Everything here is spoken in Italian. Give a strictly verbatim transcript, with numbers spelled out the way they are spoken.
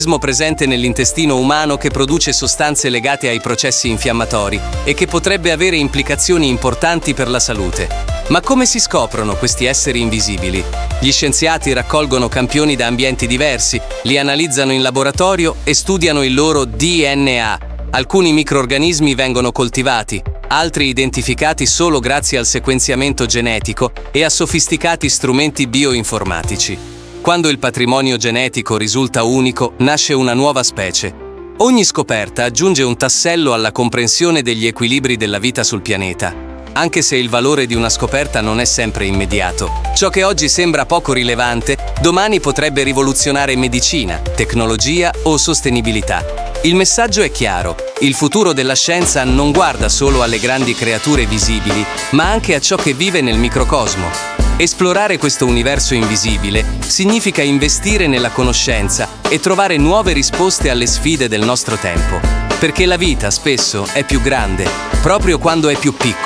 presente nell'intestino umano che produce sostanze legate ai processi infiammatori e che potrebbe avere implicazioni importanti per la salute. Ma come si scoprono questi esseri invisibili? Gli scienziati raccolgono campioni da ambienti diversi, li analizzano in laboratorio e studiano il loro D N A. Alcuni microrganismi vengono coltivati, altri identificati solo grazie al sequenziamento genetico e a sofisticati strumenti bioinformatici. Quando il patrimonio genetico risulta unico, nasce una nuova specie. Ogni scoperta aggiunge un tassello alla comprensione degli equilibri della vita sul pianeta, anche se il valore di una scoperta non è sempre immediato. Ciò che oggi sembra poco rilevante, domani potrebbe rivoluzionare medicina, tecnologia o sostenibilità. Il messaggio è chiaro: il futuro della scienza non guarda solo alle grandi creature visibili, ma anche a ciò che vive nel microcosmo. Esplorare questo universo invisibile significa investire nella conoscenza e trovare nuove risposte alle sfide del nostro tempo. Perché la vita spesso è più grande, proprio quando è più piccola.